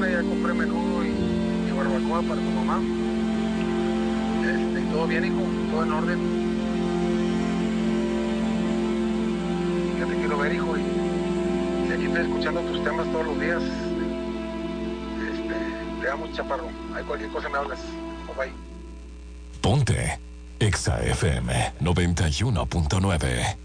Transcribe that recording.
carne, ya compré menudo y barbacoa para tu mamá. Y todo bien, hijo, todo en orden. Ya te quiero ver, hijo, y aquí estoy escuchando tus temas todos los días. Te amo, chaparro. Hay cualquier cosa me hablas. Bye bye. Ponte Exa FM 91.9.